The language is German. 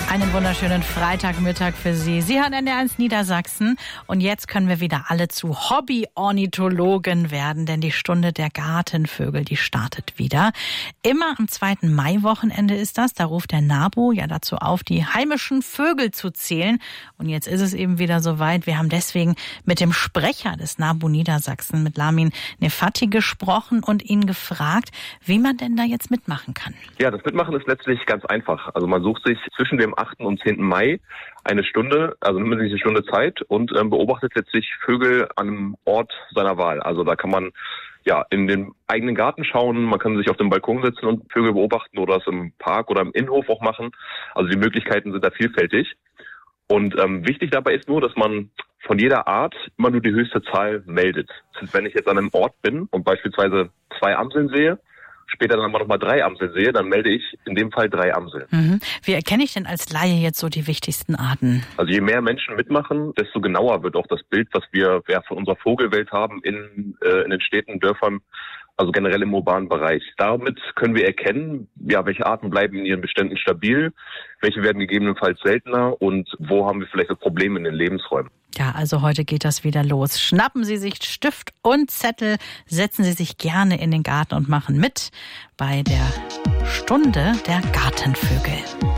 Einen wunderschönen Freitagmittag für Sie. Sie hören NDR1 Niedersachsen und jetzt können wir wieder alle zu Hobby-Ornithologen werden, denn die Stunde der Gartenvögel, die startet wieder. Immer am 2. Mai-Wochenende ist das. Da ruft der NABU ja dazu auf, die heimischen Vögel zu zählen. Und jetzt ist es eben wieder soweit. Wir haben deswegen mit dem Sprecher des NABU Niedersachsen, mit Lamin Nefati, gesprochen und ihn gefragt, wie man denn da jetzt mitmachen kann. Ja, das Mitmachen ist letztlich ganz einfach. Also man sucht sich zwischen dem 8. und 10. Mai eine Stunde, also nimmt man sich eine Stunde Zeit und beobachtet letztlich Vögel an einem Ort seiner Wahl. Also da kann man ja in den eigenen Garten schauen, man kann sich auf dem Balkon setzen und Vögel beobachten oder es im Park oder im Innenhof auch machen. Also die Möglichkeiten sind da vielfältig. Und wichtig dabei ist nur, dass man von jeder Art immer nur die höchste Zahl meldet. Wenn ich jetzt an einem Ort bin und beispielsweise 2 Amseln sehe, später dann aber nochmal 3 Amseln sehe, dann melde ich in dem Fall 3 Amseln. Mhm. Wie erkenne ich denn als Laie jetzt so die wichtigsten Arten? Also je mehr Menschen mitmachen, desto genauer wird auch das Bild, was wir von unserer Vogelwelt haben in den Städten, Dörfern, also generell im urbanen Bereich. Damit können wir erkennen, ja, welche Arten bleiben in ihren Beständen stabil, welche werden gegebenenfalls seltener und wo haben wir vielleicht auch Probleme in den Lebensräumen. Ja, also heute geht das wieder los. Schnappen Sie sich Stift und Zettel, setzen Sie sich gerne in den Garten und machen mit bei der Stunde der Gartenvögel.